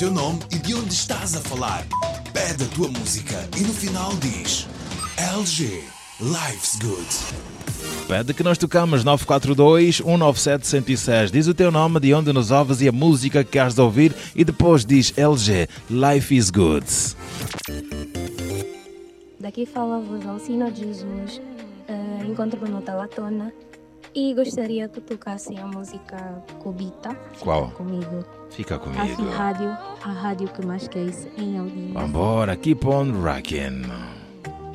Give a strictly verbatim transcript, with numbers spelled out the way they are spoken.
teu nome e de onde estás a falar. Pede a tua música e no final diz L G Life's Good. Pede que nós tocamos nove quatro dois, um nove sete, um zero seis. Diz o teu nome, de onde nos ouves e a música que queres ouvir e depois diz L G Life is Good. Daqui fala-vos Alcina de Jesus, uh, encontro-me no Talatona e gostaria que tocassem a música Cobita. Qual? Comigo. Fica comigo. Assim, rádio, a rádio que mais quer isso em Alvinho. Vambora, keep on rocking.